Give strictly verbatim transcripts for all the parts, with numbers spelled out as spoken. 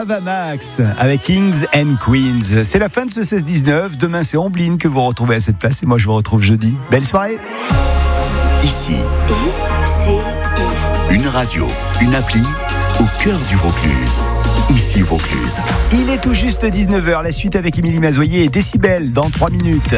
Ava Max avec Kings and Queens. C'est la fin de ce seize dix-neuf. Demain, c'est Amblin que vous retrouvez à cette place et moi, je vous retrouve jeudi. Belle soirée. Ici, I C I. Une radio, une appli au cœur du Vaucluse. Ici Vaucluse. Il est tout juste dix-neuf heures. La suite avec Émilie Mazoyer et Décibel dans trois minutes.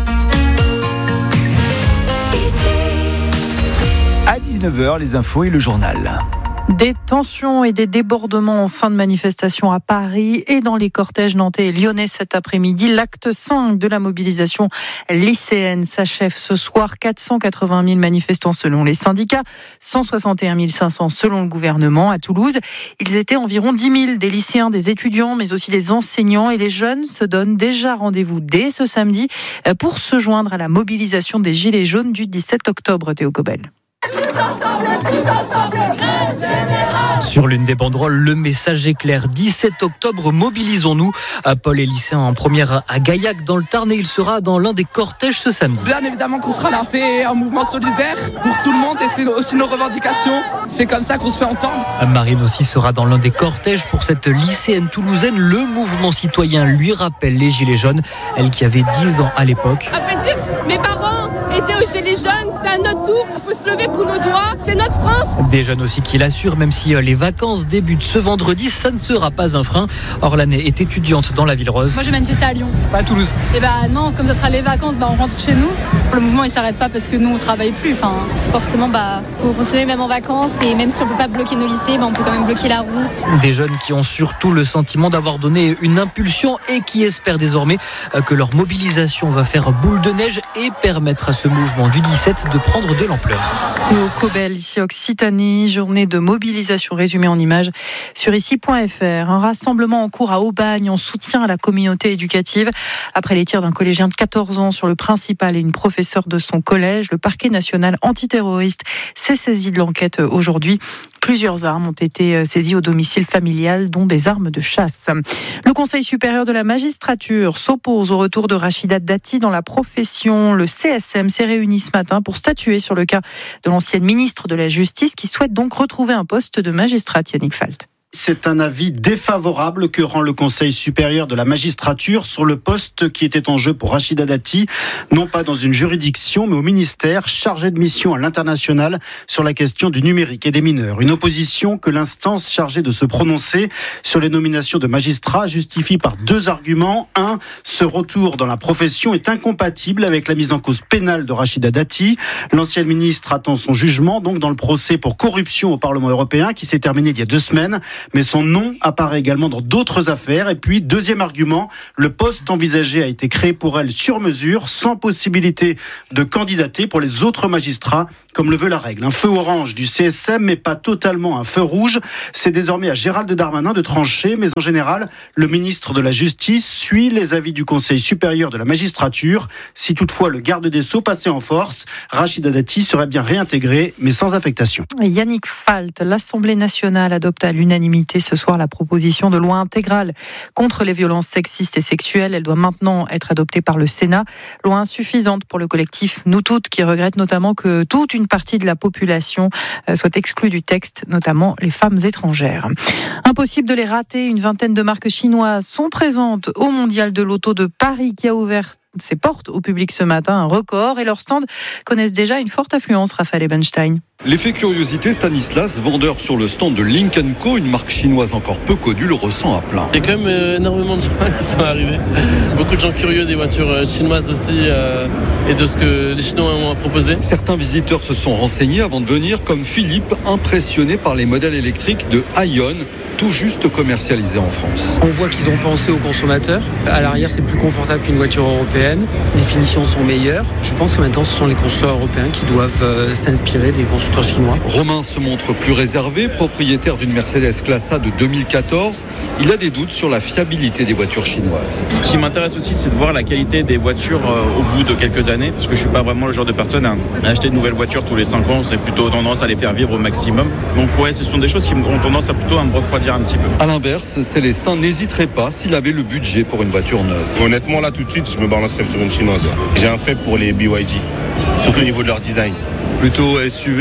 À dix-neuf heures, les infos et le journal. Des tensions et des débordements en fin de manifestation à Paris et dans les cortèges nantais et lyonnais cet après-midi. L'acte cinq de la mobilisation lycéenne s'achève ce soir. quatre cent quatre-vingt mille manifestants selon les syndicats, cent soixante et un mille cinq cents selon le gouvernement. À Toulouse, ils étaient environ dix mille, des lycéens, des étudiants, mais aussi des enseignants. Et les jeunes se donnent déjà rendez-vous dès ce samedi pour se joindre à la mobilisation des Gilets jaunes du dix-sept octobre. Théo Cobel. Tous ensemble, tous ensemble, grève générale. Sur l'une des banderoles, le message est clair. dix-sept octobre, mobilisons-nous. Paul est lycéen en première à Gaillac dans le Tarn et il sera dans l'un des cortèges ce samedi. Bien évidemment qu'on sera là. C'est un mouvement solidaire pour tout le monde et c'est aussi nos revendications. C'est comme ça qu'on se fait entendre. Marine aussi sera dans l'un des cortèges pour cette lycéenne toulousaine. Le mouvement citoyen lui rappelle les Gilets jaunes, elle qui avait dix ans à l'époque. À vrai dire, mes parents étaient aux Gilets jaunes, c'est à notre tour, il faut se lever pour nos droits, c'est notre France. Des jeunes aussi qui l'assurent, même si les vacances débutent ce vendredi, ça ne sera pas un frein. Orlane est étudiante dans la Ville Rose. Moi je vais manifester à Lyon. Pas à Toulouse. Et bah non, comme ça sera les vacances, bah on rentre chez nous. Le mouvement il s'arrête pas parce que nous on travaille plus, enfin forcément bah faut continuer même en vacances et même si on peut pas bloquer nos lycées, bah on peut quand même bloquer la route. Des jeunes qui ont surtout le sentiment d'avoir donné une impulsion et qui espèrent désormais que leur mobilisation va faire boule de neige et permettre à ce mouvement du dix-sept de prendre de l'ampleur. Au Cobel, ici Occitanie, journée de mobilisation résumée en images sur ici point f r. Un rassemblement en cours à Aubagne en soutien à la communauté éducative. Après les tirs d'un collégien de quatorze ans sur le principal et une professeure de son collège, le parquet national antiterroriste s'est saisi de l'enquête aujourd'hui. Plusieurs armes ont été saisies au domicile familial, dont des armes de chasse. Le Conseil supérieur de la magistrature s'oppose au retour de Rachida Dati dans la profession. Le C S M s'est réuni ce matin pour statuer sur le cas de l'ancienne ministre de la Justice qui souhaite donc retrouver un poste de magistrate. Yannick Falt. C'est un avis défavorable que rend le Conseil supérieur de la magistrature sur le poste qui était en jeu pour Rachida Dati, non pas dans une juridiction, mais au ministère chargé de mission à l'international sur la question du numérique et des mineurs. Une opposition que l'instance chargée de se prononcer sur les nominations de magistrats justifie par deux arguments. Un, ce retour dans la profession est incompatible avec la mise en cause pénale de Rachida Dati. L'ancienne ministre attend son jugement donc dans le procès pour corruption au Parlement européen qui s'est terminé il y a deux semaines. Mais son nom apparaît également dans d'autres affaires. Et puis, deuxième argument, le poste envisagé a été créé pour elle sur mesure, sans possibilité de candidater pour les autres magistrats, comme le veut la règle. Un feu orange du C S M, mais pas totalement un feu rouge. C'est désormais à Gérald Darmanin de trancher, mais en général, le ministre de la Justice suit les avis du Conseil supérieur de la magistrature. Si toutefois le garde des Sceaux passait en force, Rachida Dati serait bien réintégrée, mais sans affectation. Yannick Falt, l'Assemblée nationale adopte à l'unanimité ce soir la proposition de loi intégrale contre les violences sexistes et sexuelles. Elle doit maintenant être adoptée par le Sénat. Loi insuffisante pour le collectif Nous Toutes, qui regrette notamment que toute une partie de la population soit exclue du texte, notamment les femmes étrangères. Impossible de les rater, une vingtaine de marques chinoises sont présentes au Mondial de l'Auto de Paris qui a ouvert ses portes au public ce matin, un record, et leurs stands connaissent déjà une forte affluence. Raphaël Ebenstein. L'effet curiosité, Stanislas, vendeur sur le stand de Lynk and Co, une marque chinoise encore peu connue, le ressent à plein. Il y a quand même euh, énormément de gens qui sont arrivés. Beaucoup de gens curieux des voitures chinoises aussi euh, et de ce que les Chinois ont à proposer. Certains visiteurs se sont renseignés avant de venir, comme Philippe, impressionné par les modèles électriques de Aion, tout juste commercialisés en France. On voit qu'ils ont pensé aux consommateurs. À l'arrière, c'est plus confortable qu'une voiture européenne. Les finitions sont meilleures. Je pense que maintenant, ce sont les constructeurs européens qui doivent euh, s'inspirer des constructeurs chinois. Romain se montre plus réservé, propriétaire d'une Mercedes Classe A de deux mille quatorze. Il a des doutes sur la fiabilité des voitures chinoises. Ce qui m'intéresse aussi, c'est de voir la qualité des voitures euh, au bout de quelques années, parce que je suis pas vraiment le genre de personne à acheter de nouvelles voitures tous les cinq ans. C'est plutôt tendance à les faire vivre au maximum. Donc ouais, ce sont des choses qui ont tendance à plutôt à me refroidir un petit peu. À l'inverse, Célestin n'hésiterait pas s'il avait le budget pour une voiture neuve. Honnêtement, là tout de suite, je me balancerais sur une chinoise. J'ai un fait pour les B Y D, surtout au niveau de leur design. Plutôt S U V ou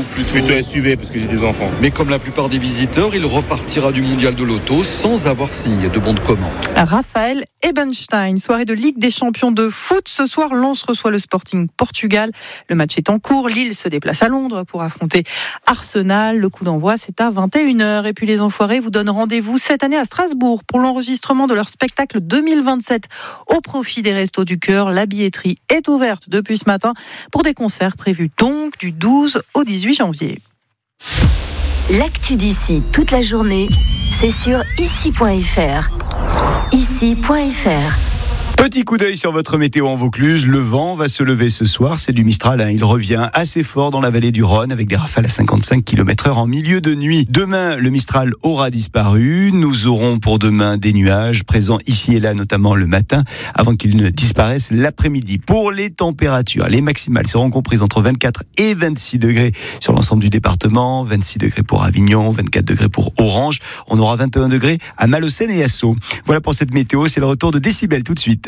plutôt... Plutôt S U V parce que j'ai des enfants. Mais comme la plupart des visiteurs, il repartira du mondial de l'auto sans avoir signé de bon de commande. Raphaël Ebenstein, soirée de Ligue des champions de foot. Ce soir, Lens reçoit le Sporting Portugal. Le match est en cours. Lille se déplace à Londres pour affronter Arsenal. Le coup d'envoi, c'est à vingt et une heures. Et puis les Enfoirés vous donnent rendez-vous cette année à Strasbourg pour l'enregistrement de leur spectacle deux mille vingt-sept au profit des Restos du Cœur. La billetterie est ouverte depuis ce matin pour des concerts prévus donc du douze au dix-huit janvier. L'actu d'ici toute la journée, c'est sur ici point f r. ici point f r. Petit coup d'œil sur votre météo en Vaucluse. Le vent va se lever ce soir. C'est du Mistral. Hein. Il revient assez fort dans la vallée du Rhône avec des rafales à cinquante-cinq kilomètres heure en milieu de nuit. Demain, le Mistral aura disparu. Nous aurons pour demain des nuages présents ici et là, notamment le matin, avant qu'ils ne disparaissent l'après-midi. Pour les températures, les maximales seront comprises entre vingt-quatre et vingt-six degrés sur l'ensemble du département. vingt-six degrés pour Avignon, vingt-quatre degrés pour Orange. On aura vingt et un degrés à Malaucène et à Sceaux. Voilà pour cette météo. C'est le retour de Décibel tout de suite.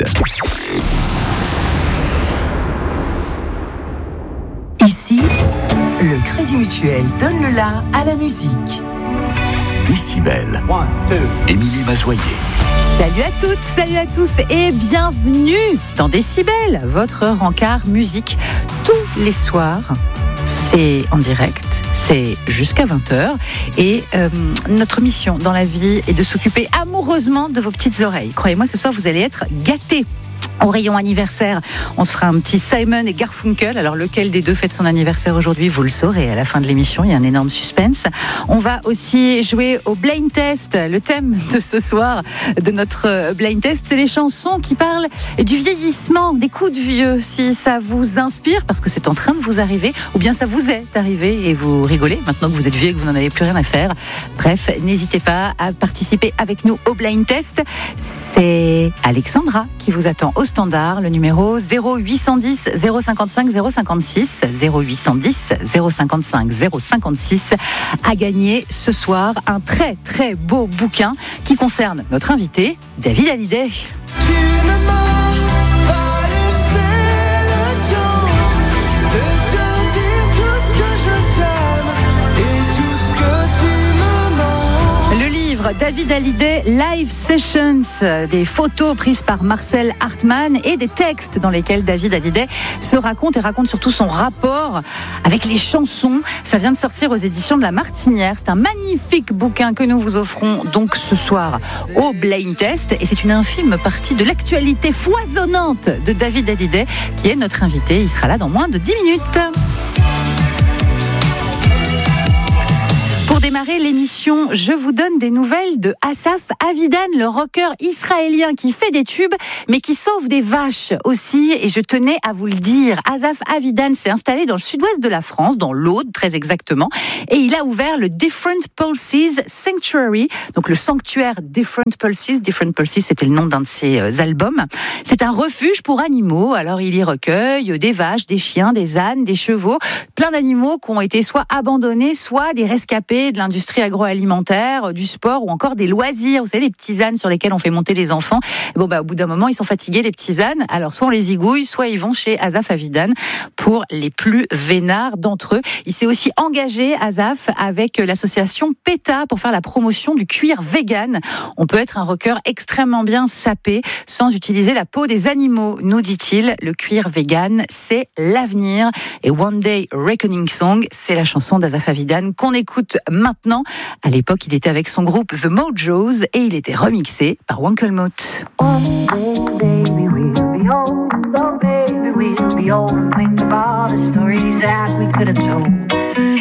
Ici, le Crédit Mutuel donne le la à la musique. Décibel. Émilie Mazoyer. Salut à toutes, salut à tous et bienvenue dans Décibel, votre rencard musique tous les soirs. C'est en direct, c'est jusqu'à vingt heures et euh, notre mission dans la vie est de s'occuper amoureusement de vos petites oreilles. Croyez-moi, ce soir vous allez être gâtés. Au rayon anniversaire, on se fera un petit Simon et Garfunkel. Alors lequel des deux fête son anniversaire aujourd'hui, vous le saurez à la fin de l'émission, il y a un énorme suspense. On va aussi jouer au blind test. Le thème de ce soir de notre blind test, c'est les chansons qui parlent du vieillissement, des coups de vieux. Si ça vous inspire, parce que c'est en train de vous arriver, ou bien ça vous est arrivé et vous rigolez maintenant que vous êtes vieux et que vous n'en avez plus rien à faire. Bref, n'hésitez pas à participer avec nous au blind test. C'est Alexandra qui vous attend au standard, le numéro zéro huit cent dix zéro cinquante-cinq zéro cinquante-six, zéro huit cent dix zéro cinquante-cinq zéro cinquante-six, à gagner ce soir un très très beau bouquin qui concerne notre invité, David Hallyday. Tu ne m'as pas laissé le temps de te dire tout ce que je t'aime et tout ce que tu me manques. Le livre David Hallyday Live Sessions, des photos prises par Marcel Hartmann et des textes dans lesquels David Hallyday se raconte et raconte surtout son rapport avec les chansons. Ça vient de sortir aux éditions de La Martinière. C'est un magnifique bouquin que nous vous offrons donc ce soir au Blind Test et c'est une infime partie de l'actualité foisonnante de David Hallyday qui est notre invité. Il sera là dans moins de dix minutes. Pour démarrer l'émission, je vous donne des nouvelles de Asaf Avidan, le rocker israélien qui fait des tubes, mais qui sauve des vaches aussi. Et je tenais à vous le dire, Asaf Avidan s'est installé dans le sud-ouest de la France, dans l'Aude très exactement, et il a ouvert le Different Pulses Sanctuary, donc le sanctuaire Different Pulses. Different Pulses, c'était le nom d'un de ses albums. C'est un refuge pour animaux. Alors il y recueille des vaches, des chiens, des ânes, des chevaux, plein d'animaux qui ont été soit abandonnés, soit des rescapés de l'industrie agroalimentaire, du sport ou encore des loisirs. Vous savez, les petits ânes sur lesquels on fait monter les enfants. Bon, bah, au bout d'un moment, ils sont fatigués, les petits ânes. Alors, soit on les zigouille, soit ils vont chez Asaf Avidan pour les plus vénards d'entre eux. Il s'est aussi engagé, Asaf, avec l'association PETA pour faire la promotion du cuir vegan. On peut être un rocker extrêmement bien sapé sans utiliser la peau des animaux, nous dit-il. Le cuir vegan, c'est l'avenir. Et One Day Reckoning Song, c'est la chanson d'Asaf Avidan qu'on écoute maintenant. À l'époque, il était avec son groupe The Mojos et il était remixé par Wankelmout. One day, baby, we'll be old. Oh, baby, we'll be old.